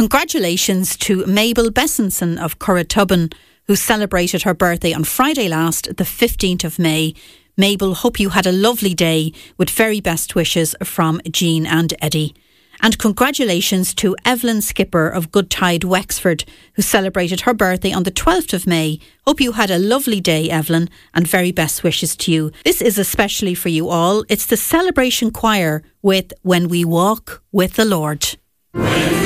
Congratulations to Mabel Bessenson of Curratubban, who celebrated her birthday on Friday last, the 15th of May. Mabel, hope you had a lovely day, with very best wishes from Jean and Eddie. And congratulations to Evelyn Skipper of Good Tide, Wexford, who celebrated her birthday on the 12th of May. Hope you had a lovely day, Evelyn, and very best wishes to you. This is especially for you all. It's the Celebration Choir with When We Walk with the Lord.